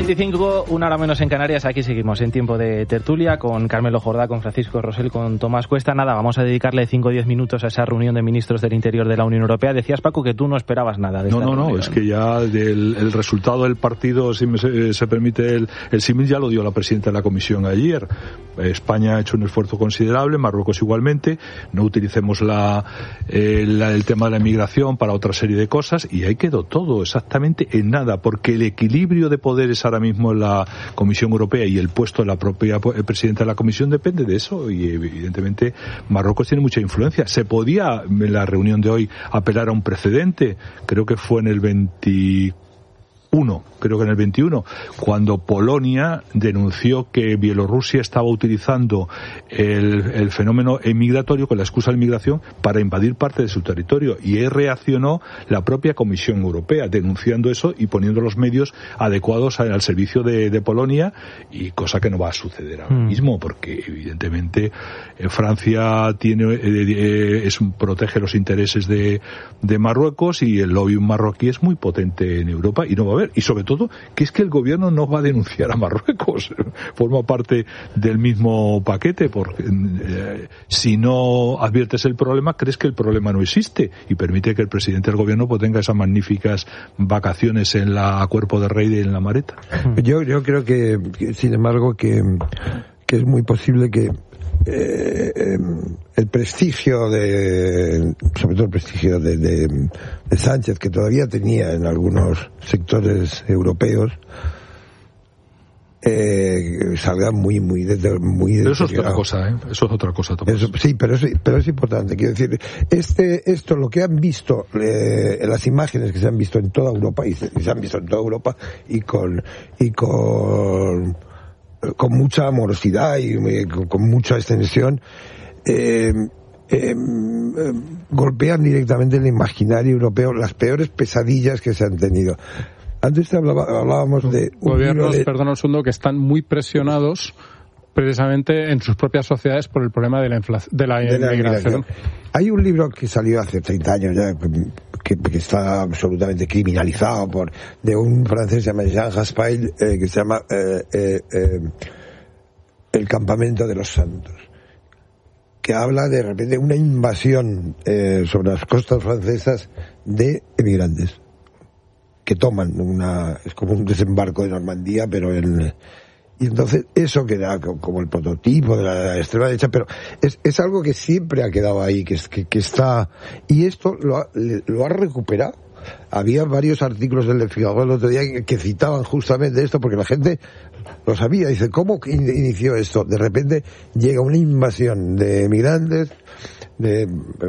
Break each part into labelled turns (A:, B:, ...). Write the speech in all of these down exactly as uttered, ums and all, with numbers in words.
A: veinticinco, una hora menos en Canarias. Aquí seguimos en tiempo de tertulia con Carmelo Jordá, con Francisco Rosell, con Tomás Cuesta. Nada, vamos a dedicarle cinco o diez minutos a esa reunión de ministros del Interior de la Unión Europea. Decías, Paco, que tú no esperabas nada de
B: No,
A: esta
B: no,
A: reunión.
B: no, es que ya del, el resultado del partido, si me, se, se permite el, el símil, ya lo dio la presidenta de la Comisión ayer. España ha hecho un esfuerzo considerable, Marruecos igualmente. No utilicemos la, eh, la, el tema de la inmigración para otra serie de cosas, y ahí quedó todo exactamente en nada, porque el equilibrio de poderes ahora mismo en la Comisión Europea y el puesto de la propia presidenta de la Comisión depende de eso, y evidentemente Marruecos tiene mucha influencia. Se podía en la reunión de hoy apelar a un precedente, creo que fue en el veintiuno, creo que en el veintiuno, cuando Polonia denunció que Bielorrusia estaba utilizando el, el fenómeno migratorio con la excusa de la inmigración para invadir parte de su territorio, y ahí reaccionó la propia Comisión Europea denunciando eso y poniendo los medios adecuados al servicio de, de Polonia, y cosa que no va a suceder ahora mm. mismo, porque evidentemente eh, Francia tiene eh, eh, es, protege los intereses de, de Marruecos, y el lobby marroquí es muy potente en Europa y no va a haber, y sobre todo todo, que es que el gobierno no va a denunciar a Marruecos, forma parte del mismo paquete, porque eh, si no adviertes el problema, crees que el problema no existe, y permite que el presidente del gobierno pues tenga esas magníficas vacaciones en la Cuerpo de Rey y en la Mareta.
C: Yo, yo creo que, sin embargo, que, que es muy posible que Eh, eh, el prestigio de, sobre todo el prestigio de, de, de Sánchez, que todavía tenía en algunos sectores europeos, eh, salga muy muy de, muy
B: pero eso es otra cosa, ¿eh? Eso es otra cosa, Tomás.
C: Eso, sí, pero es, pero es importante. Quiero decir, este esto lo que han visto, eh, las imágenes que se han visto en toda Europa, y se, y se han visto en toda Europa, y con y con con mucha amorosidad y con, con mucha extensión, eh, eh, eh, golpean directamente el imaginario europeo, las peores pesadillas que se han tenido. Antes hablaba, hablábamos de un
D: gobiernos,
C: de...
D: perdón un segundo, que están muy presionados precisamente en sus propias sociedades por el problema de la, infla... de la, de la inmigración.
C: Hay un libro que salió hace treinta años ya, que, que está absolutamente criminalizado, por de un francés que se llama Jean Raspail, eh, que se llama eh, eh, eh, El campamento de los santos, que habla de repente de una invasión eh, sobre las costas francesas de emigrantes que toman una, es como un desembarco de Normandía, pero en... Y entonces eso queda como el prototipo de la extrema derecha, pero es, es algo que siempre ha quedado ahí, que, que, que está... Y esto lo ha, lo ha recuperado. Había varios artículos del Le Figaro el otro día que, que citaban justamente esto, porque la gente lo sabía. Dice, ¿cómo inició esto? De repente llega una invasión de emigrantes, de...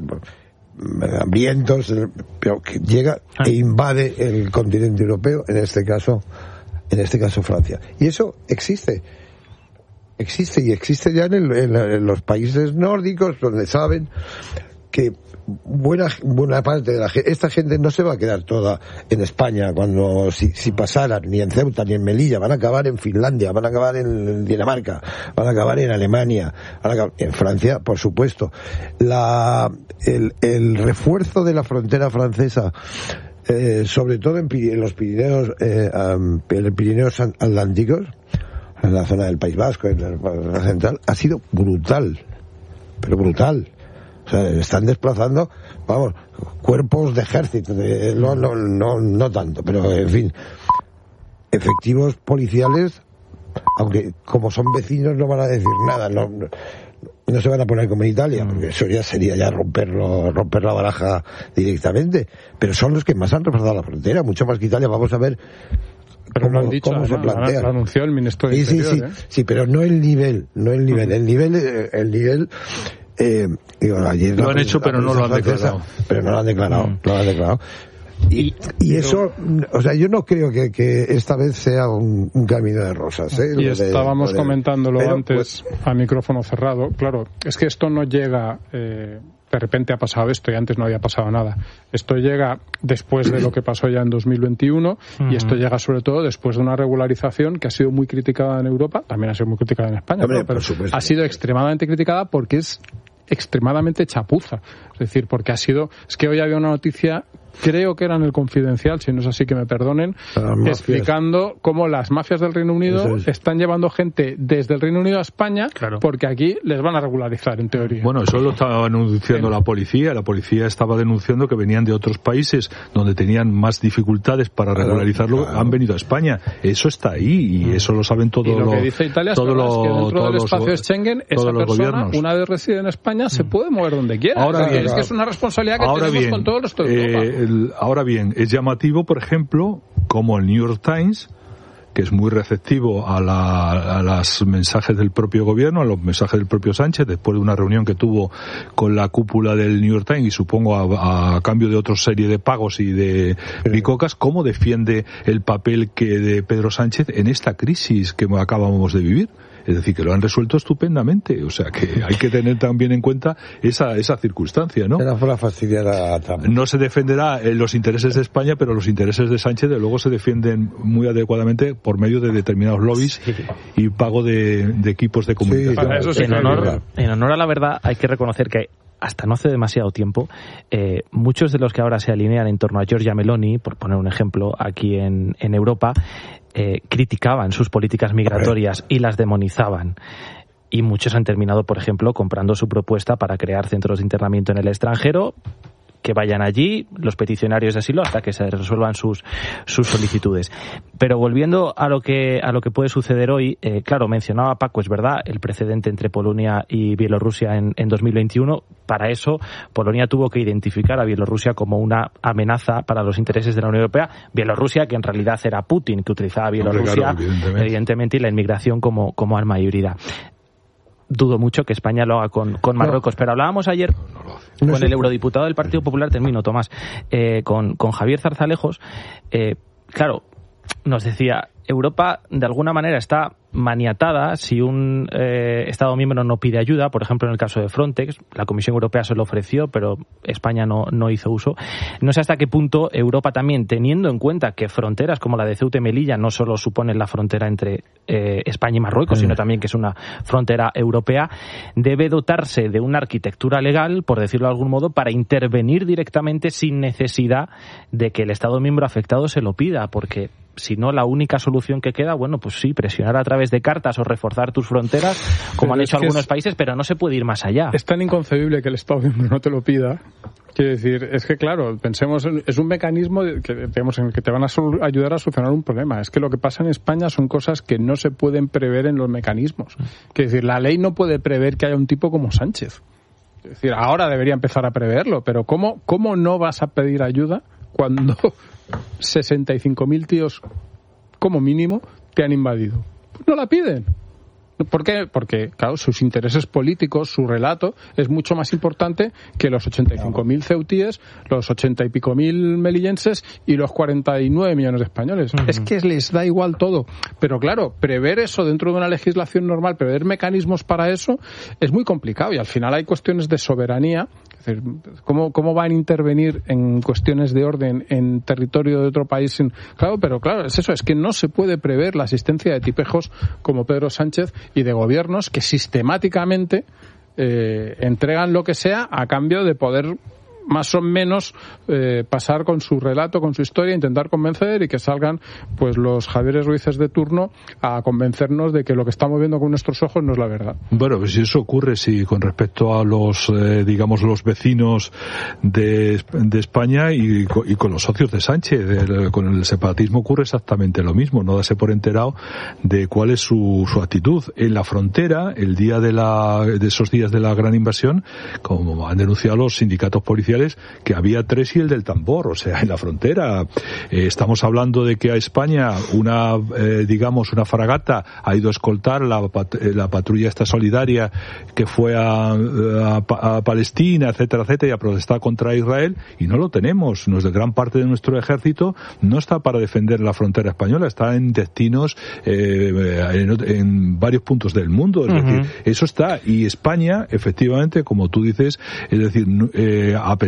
C: hambrientos, pero que llega e invade el continente europeo, en este caso... en este caso Francia. Y eso existe. Existe y existe ya en, el, en, la, en los países nórdicos, donde saben que buena buena parte de la gente, esta gente no se va a quedar toda en España cuando si, si pasaran, ni en Ceuta ni en Melilla, van a acabar en Finlandia, van a acabar en Dinamarca, van a acabar en Alemania, van a acabar en Francia, por supuesto. La el, el refuerzo de la frontera francesa, Eh, sobre todo en, en los Pirineos, eh, um, en los Pirineos Atlánticos, en la zona del País Vasco, en la, en la central, ha sido brutal, pero brutal. O sea, están desplazando, vamos, cuerpos de ejército, de, no, no, no, no tanto, pero en fin, efectivos policiales, aunque como son vecinos no van a decir nada, no, no no se van a poner como en Italia, porque eso ya sería ya romperlo, romper la baraja directamente, pero son los que más han reforzado la frontera, mucho más que Italia. Vamos a ver
D: pero
C: cómo,
D: lo han dicho,
C: cómo se plantea.
D: Lo anunció el ministro de
C: sí,
D: Interior,
C: sí, sí,
D: ¿eh?
C: sí, pero no el nivel, no el nivel, el nivel, el nivel, eh, digo, ayer
B: lo han hecho, pero no lo han declarado.
C: Pero no lo han declarado, no lo han declarado. Y, y eso, o sea, yo no creo que, que esta vez sea un, un camino de rosas, ¿eh?
D: Y
C: de,
D: estábamos
C: de,
D: comentándolo
C: pero,
D: antes
C: pues,
D: a micrófono cerrado. Claro, es que esto no llega, eh, de repente ha pasado esto y antes no había pasado nada. Esto llega después de lo que pasó ya en dos mil veintiuno uh-huh. y esto llega sobre todo después de una regularización que ha sido muy criticada en Europa, también ha sido muy criticada en España,
C: Hombre,
D: ¿no? Pero
C: supuesto,
D: ha sido extremadamente criticada porque es extremadamente chapuza, es decir, porque ha sido, es que hoy había una noticia creo que era en el Confidencial, si no es así que me perdonen, explicando cómo las mafias del Reino Unido es. están llevando gente desde el Reino Unido a España, claro, porque aquí les van a regularizar, en teoría.
B: Bueno, eso lo estaba anunciando la policía. La policía estaba denunciando que venían de otros países donde tenían más dificultades para regularizarlo, claro, han venido a España. Eso está ahí y eso lo saben todos los...
D: Y lo que dice Italia es,
B: lo,
D: es que dentro del espacio de Schengen, esa persona,
B: gobiernos,
D: una vez reside en España, se puede mover donde quiera.
B: Ahora
D: es,
B: bien,
D: es que es una responsabilidad que
B: ahora
D: tenemos
B: bien,
D: con todo el resto de Europa.
B: Eh, el, ahora bien, es llamativo, por ejemplo, como el New York Times, que es muy receptivo a, la, a los mensajes del propio gobierno, a los mensajes del propio Sánchez, después de una reunión que tuvo con la cúpula del New York Times, y supongo a, a cambio de otra serie de pagos y de bicocas, cómo defiende el papel que de Pedro Sánchez en esta crisis que acabamos de vivir. Es decir, que lo han resuelto estupendamente. O sea, que hay que tener también en cuenta esa esa circunstancia, ¿no?
C: Era para fastidiar a Trump.
B: No se defenderá en los intereses de España, pero los intereses de Sánchez, de luego, se defienden muy adecuadamente por medio de determinados lobbies, sí, y pago de, de equipos de comunicación.
A: Sí, eso sí, en, honor, en honor a la verdad, hay que reconocer que hasta no hace demasiado tiempo, eh, muchos de los que ahora se alinean en torno a Giorgia Meloni, por poner un ejemplo, aquí en, en Europa, eh, criticaban sus políticas migratorias y las demonizaban. Y muchos han terminado, por ejemplo, comprando su propuesta para crear centros de internamiento en el extranjero, que vayan allí los peticionarios de asilo hasta que se resuelvan sus sus solicitudes. Pero volviendo a lo que a lo que puede suceder hoy, eh, claro, mencionaba Paco, es verdad, el precedente entre Polonia y Bielorrusia en, en dos mil veintiuno. Para eso, Polonia tuvo que identificar a Bielorrusia como una amenaza para los intereses de la Unión Europea. Bielorrusia, que en realidad era Putin, que utilizaba a Bielorrusia, claro, evidentemente. evidentemente, y la inmigración como, como arma híbrida. Dudo mucho que España lo haga con, con Marruecos, no. Pero hablábamos ayer no, con el eurodiputado del Partido Popular, termino, Tomás, eh, con, con Javier Zarzalejos. Eh, claro, nos decía, Europa de alguna manera está maniatada si un eh, Estado miembro no pide ayuda. Por ejemplo, en el caso de Frontex, la Comisión Europea se lo ofreció, pero España no, no hizo uso. No sé hasta qué punto Europa también, teniendo en cuenta que fronteras como la de Ceuta y Melilla no solo suponen la frontera entre eh, España y Marruecos, sino también que es una frontera europea, debe dotarse de una arquitectura legal, por decirlo de algún modo, para intervenir directamente sin necesidad de que el Estado miembro afectado se lo pida, porque si no, la única solución que queda, bueno, pues sí, presionar a través de cartas o reforzar tus fronteras, como pero han hecho algunos países, pero no se puede ir más allá.
D: Es tan inconcebible que el Estado miembro no te lo pida. Quiero decir, es que claro, pensemos, en, es un mecanismo que, digamos, en el que te van a sol, ayudar a solucionar un problema. Es que lo que pasa en España son cosas que no se pueden prever en los mecanismos. Quiero decir, la ley no puede prever que haya un tipo como Sánchez. Es decir, ahora debería empezar a preverlo, pero ¿cómo, cómo no vas a pedir ayuda cuando sesenta y cinco mil tíos, como mínimo, te han invadido? Pues no la piden. ¿Por qué? Porque, claro, sus intereses políticos, su relato, es mucho más importante que los ochenta y cinco mil ceutíes, los ochenta y pico mil melillenses y los cuarenta y nueve millones de españoles. Uh-huh. Es que les da igual todo. Pero, claro, prever eso dentro de una legislación normal, prever mecanismos para eso, es muy complicado. Y al final hay cuestiones de soberanía. Es decir, ¿cómo, cómo van a intervenir en cuestiones de orden en territorio de otro país? Sin... Claro, pero claro, es eso, es que no se puede prever la asistencia de tipejos como Pedro Sánchez y de gobiernos que sistemáticamente eh, entregan lo que sea a cambio de poder más o menos eh, pasar con su relato, con su historia, intentar convencer y que salgan pues los Javieres Ruíces de turno a convencernos de que lo que estamos viendo con nuestros ojos no es la verdad.
B: Bueno, pues si eso ocurre, si con respecto a los, eh, digamos, los vecinos de, de España y, y con los socios de Sánchez, el, con el separatismo ocurre exactamente lo mismo, no darse por enterado de cuál es su, su actitud. En la frontera, el día de, la, de esos días de la gran invasión, como han denunciado los sindicatos policiales, que había tres y el del tambor, o sea, en la frontera. Eh, estamos hablando de que a España una, eh, digamos, una fragata ha ido a escoltar la, pat- la patrulla esta solidaria que fue a, a, a Palestina, etcétera, etcétera, y a protestar contra Israel, y no lo tenemos. Nuestra gran parte de nuestro ejército no está para defender la frontera española, está en destinos eh, en, en varios puntos del mundo, es uh-huh. decir, eso está, y España, efectivamente, como tú dices, es decir, eh, a pesar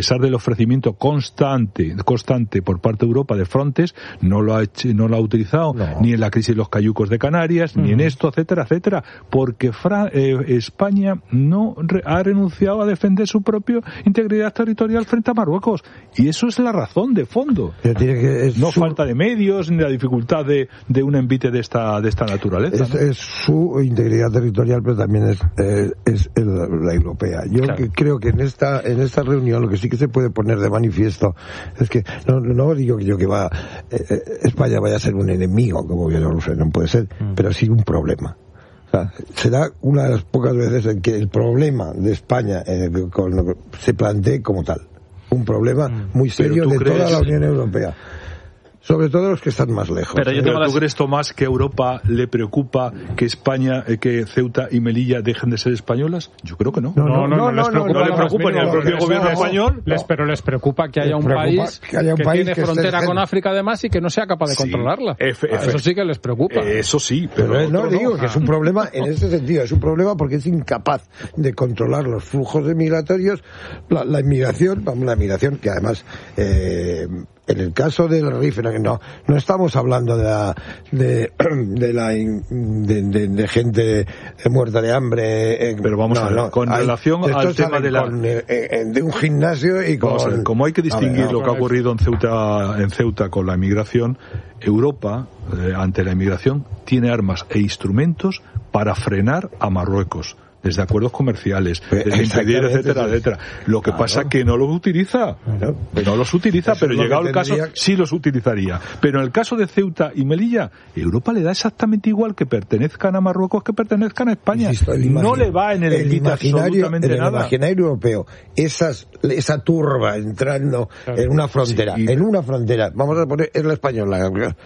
B: pesar del ofrecimiento constante, constante por parte de Europa de Frontex, no lo ha hecho, no lo ha utilizado no. ni en la crisis de los cayucos de Canarias, uh-huh. ni en esto, etcétera, etcétera, porque Fra- eh, España no re- ha renunciado a defender su propia integridad territorial frente a Marruecos, y eso es la razón de fondo.
C: Tiene que, es
B: no
C: su...
B: falta de medios ni la dificultad de, de un envite de esta de esta naturaleza.
C: Es,
B: ¿no?
C: es su integridad territorial, pero también es, eh, es el, la europea. Yo claro. que, creo que en esta en esta reunión lo que sí que se puede poner de manifiesto es que no, no digo yo que va eh, España vaya a ser un enemigo, como bien lo sé, no puede ser, mm. pero sí un problema. O sea, será una de las pocas veces en que el problema de España eh, con, se plantee como tal. Un problema muy serio de crees... toda la Unión Europea. Sobre todo los que están más lejos.
B: Pero yo tengo ¿Tú las... crees, Tomás, que a Europa le preocupa que España, eh, que Ceuta y Melilla dejen de ser españolas? Yo creo que no.
D: No, no, no, no, no, no les preocupa,
B: no, no, no les preocupa ni al propio gobierno
D: no,
B: español.
D: Les, pero les preocupa que haya un país que, haya un que país tiene que frontera esté... con África además y que no sea capaz de sí, controlarla. F, F, eso sí que les preocupa.
B: Eso sí, pero...
C: pero no digo no. que es un problema en ese sentido. Es un problema porque es incapaz de controlar los flujos migratorios, la, la inmigración, vamos, la inmigración que además... Eh, en el caso del Rif, no, no estamos hablando de la, de, de, la, de, de, de gente muerta de hambre. Eh,
B: Pero vamos
C: no,
B: a ver,
C: no,
B: con hay, relación al tema de la...
C: Con, eh, eh, de un gimnasio y con...
B: Ver, como hay que distinguir
C: ver, no,
B: lo que ha ocurrido en Ceuta, en Ceuta con la inmigración, Europa, eh, ante la inmigración, tiene armas e instrumentos para frenar a Marruecos. Desde acuerdos comerciales, desde impedir, etcétera, etcétera. Lo que claro. pasa es que no los utiliza. Claro. No los utiliza, Eso pero llegado el caso, sí los utilizaría. Pero en el caso de Ceuta y Melilla, Europa le da exactamente igual que pertenezcan a Marruecos que pertenezcan a España. Insisto, no le va en el, el imaginario, absolutamente
C: en el
B: nada.
C: imaginario europeo, esas, esa turba entrando claro. en una frontera, sí. en una frontera, vamos a poner, es la española,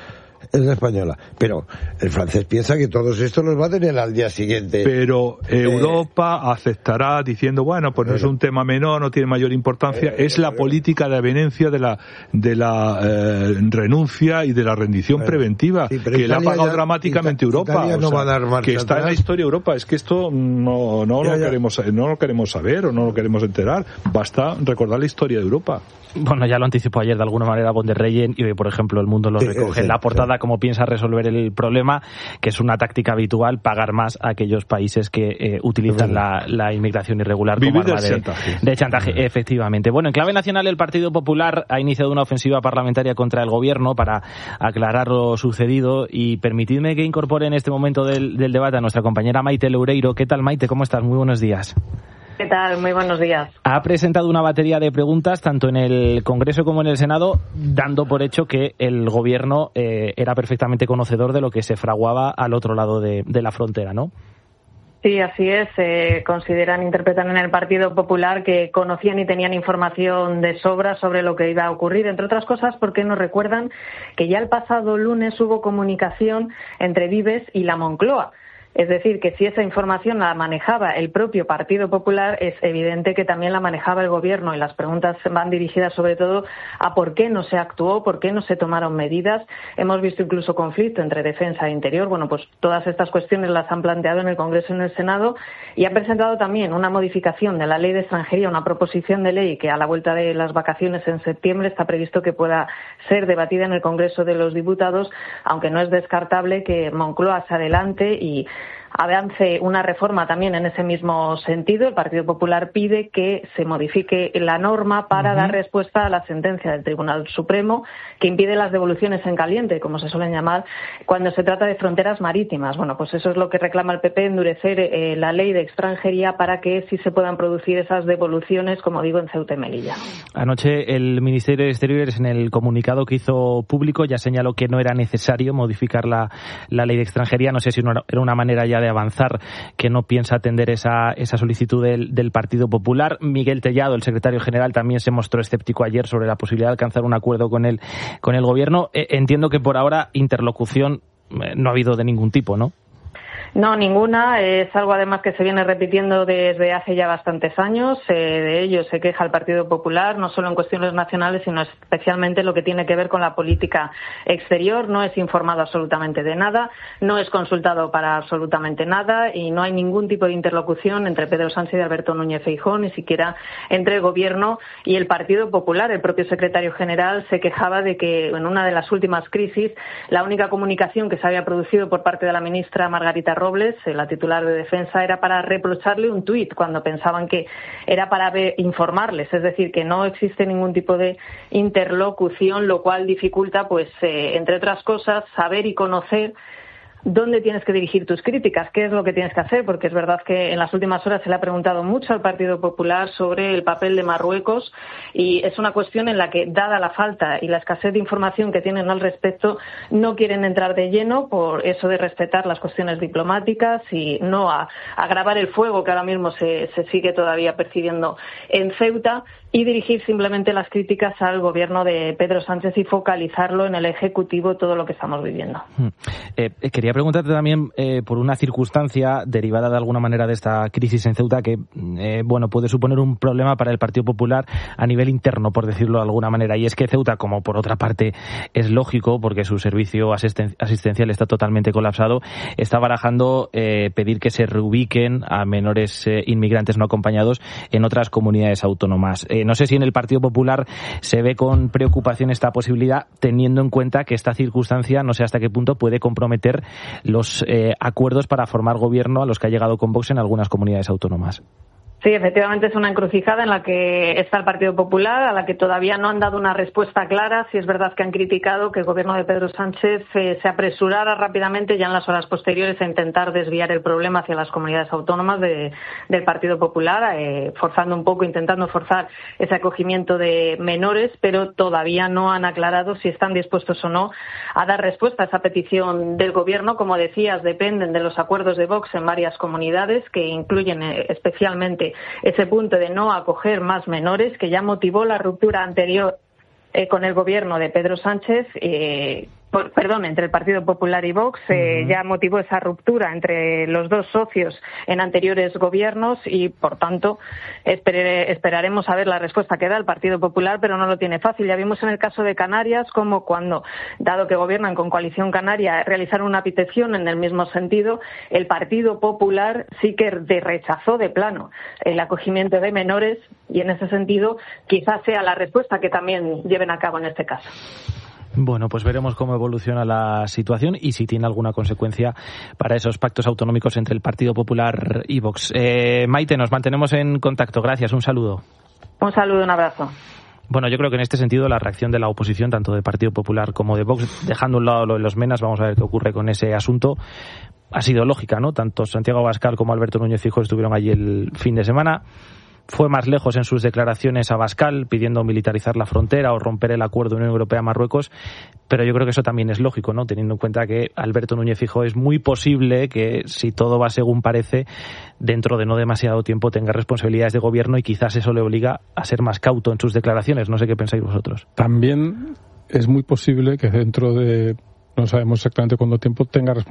C: es la española, pero el francés piensa que todos estos los va a tener al día siguiente.
B: Pero Europa eh, aceptará diciendo, bueno, pues no es un tema menor, no tiene mayor importancia, eh, es la eh, política de avenencia de la de la eh, renuncia y de la rendición eh, preventiva sí, que le ha pagado ya, dramáticamente Ita- Europa,
C: Italia no
B: o sea,
C: va a dar marcha
B: que está atrás. En la historia de Europa. Es que esto no no ya, lo ya. queremos no lo queremos saber o no lo queremos enterar. Basta recordar la historia de Europa.
A: Bueno, ya lo anticipó ayer de alguna manera von der Leyen y hoy, por ejemplo, El Mundo lo recoge en la portada como piensa resolver el problema, que es una táctica habitual, pagar más a aquellos países que eh, utilizan la, la inmigración irregular como
B: Vivir
A: arma de
B: chantaje.
A: de chantaje, uh-huh. efectivamente. Bueno, en clave nacional, el Partido Popular ha iniciado una ofensiva parlamentaria contra el Gobierno para aclarar lo sucedido y permitidme que incorpore en este momento del, del debate a nuestra compañera Maite Loureiro. ¿Qué tal, Maite? ¿Cómo estás? Muy buenos días.
E: ¿Qué tal? Muy buenos días.
A: Ha presentado una batería de preguntas tanto en el Congreso como en el Senado, dando por hecho que el Gobierno eh, era perfectamente conocedor de lo que se fraguaba al otro lado de, de la frontera, ¿no?
E: Sí, así es. Eh, consideran, interpretan en el Partido Popular que conocían y tenían información de sobra sobre lo que iba a ocurrir, entre otras cosas porque nos recuerdan que ya el pasado lunes hubo comunicación entre Vives y la Moncloa. Es decir, que si esa información la manejaba el propio Partido Popular, es evidente que también la manejaba el Gobierno, y las preguntas van dirigidas sobre todo a por qué no se actuó, por qué no se tomaron medidas. Hemos visto incluso conflicto entre defensa e interior. Bueno, pues todas estas cuestiones las han planteado en el Congreso y en el Senado, y han presentado también una modificación de la Ley de Extranjería, una proposición de ley que a la vuelta de las vacaciones en septiembre está previsto que pueda ser debatida en el Congreso de los Diputados, aunque no es descartable que Moncloa se adelante y avance una reforma también en ese mismo sentido. El Partido Popular pide que se modifique la norma para uh-huh. dar respuesta a la sentencia del Tribunal Supremo que impide las devoluciones en caliente, como se suelen llamar, cuando se trata de fronteras marítimas. Bueno, pues eso es lo que reclama el P P, endurecer eh, la ley de extranjería para que sí se puedan producir esas devoluciones, como digo, en Ceuta y Melilla.
A: Anoche el Ministerio de Exteriores, en el comunicado que hizo público, ya señaló que no era necesario modificar la, la ley de extranjería. No sé si era una manera ya de avanzar, que no piensa atender esa, esa solicitud del, del Partido Popular. Miguel Tellado, el secretario general, también se mostró escéptico ayer sobre la posibilidad de alcanzar un acuerdo con el, con el Gobierno. Eh, entiendo que por ahora interlocución eh, no ha habido de ningún tipo, ¿no?
E: No, ninguna. Es algo además que se viene repitiendo desde hace ya bastantes años. Eh, de ello se queja el Partido Popular, no solo en cuestiones nacionales, sino especialmente lo que tiene que ver con la política exterior. No es informado absolutamente de nada, no es consultado para absolutamente nada y no hay ningún tipo de interlocución entre Pedro Sánchez y Alberto Núñez Feijóo, ni siquiera entre el Gobierno y el Partido Popular. El propio secretario general se quejaba de que en una de las últimas crisis la única comunicación que se había producido por parte de la ministra Margarita Robles, la titular de Defensa, era para reprocharle un tuit cuando pensaban que era para ver, informarles, es decir, que no existe ningún tipo de interlocución, lo cual dificulta, pues, eh, entre otras cosas, saber y conocer dónde tienes que dirigir tus críticas, qué es lo que tienes que hacer, porque es verdad que en las últimas horas se le ha preguntado mucho al Partido Popular sobre el papel de Marruecos y es una cuestión en la que, dada la falta y la escasez de información que tienen al respecto, no quieren entrar de lleno por eso de respetar las cuestiones diplomáticas y no a agravar el fuego que ahora mismo se, se sigue todavía percibiendo en Ceuta y dirigir simplemente las críticas al gobierno de Pedro Sánchez y focalizarlo en el Ejecutivo todo lo que estamos viviendo.
A: Eh, quería preguntarte también eh, por una circunstancia derivada de alguna manera de esta crisis en Ceuta que eh, bueno puede suponer un problema para el Partido Popular a nivel interno, por decirlo de alguna manera, y es que Ceuta, como por otra parte es lógico porque su servicio asisten- asistencial está totalmente colapsado, está barajando eh, pedir que se reubiquen a menores eh, inmigrantes no acompañados en otras comunidades autónomas. Eh, no sé si en el Partido Popular se ve con preocupación esta posibilidad, teniendo en cuenta que esta circunstancia no sé hasta qué punto puede comprometer los eh, acuerdos para formar gobierno a los que ha llegado con Vox en algunas comunidades autónomas.
E: Sí, efectivamente es una encrucijada en la que está el Partido Popular, a la que todavía no han dado una respuesta clara. Sí es verdad que han criticado que el gobierno de Pedro Sánchez eh, se apresurara rápidamente ya en las horas posteriores a intentar desviar el problema hacia las comunidades autónomas de, del Partido Popular, eh, forzando un poco, intentando forzar ese acogimiento de menores, pero todavía no han aclarado si están dispuestos o no a dar respuesta a esa petición del gobierno. Como decías, dependen de los acuerdos de Vox en varias comunidades que incluyen eh, especialmente ese punto de no acoger más menores, que ya motivó la ruptura anterior eh, con el gobierno de Pedro Sánchez, eh, por, perdón, entre el Partido Popular y Vox, eh, uh-huh. ya motivó esa ruptura entre los dos socios en anteriores gobiernos y, por tanto, esperé, esperaremos a ver la respuesta que da el Partido Popular, pero no lo tiene fácil. Ya vimos en el caso de Canarias como cuando, dado que gobiernan con Coalición Canaria, realizaron una petición en el mismo sentido, el Partido Popular sí que de rechazó de plano el acogimiento de menores y, en ese sentido, quizás sea la respuesta que también lleven a cabo en este caso.
A: Bueno, pues veremos cómo evoluciona la situación y si tiene alguna consecuencia para esos pactos autonómicos entre el Partido Popular y Vox. Eh, Maite, nos mantenemos en contacto. Gracias, un saludo.
E: Un saludo, un abrazo.
A: Bueno, yo creo que en este sentido la reacción de la oposición, tanto del Partido Popular como de Vox, dejando a un lado lo de los menas, vamos a ver qué ocurre con ese asunto, ha sido lógica, ¿no? Tanto Santiago Abascal como Alberto Núñez Feijóo estuvieron allí el fin de semana. Fue más lejos en sus declaraciones Abascal, pidiendo militarizar la frontera o romper el acuerdo Unión Europea-Marruecos, pero yo creo que eso también es lógico, ¿no? Teniendo en cuenta que Alberto Núñez Feijóo es muy posible que, si todo va según parece, dentro de no demasiado tiempo tenga responsabilidades de gobierno y quizás eso le obliga a ser más cauto en sus declaraciones. No sé qué pensáis vosotros.
D: También es muy posible que dentro de, no sabemos exactamente cuánto tiempo, tenga responsabilidades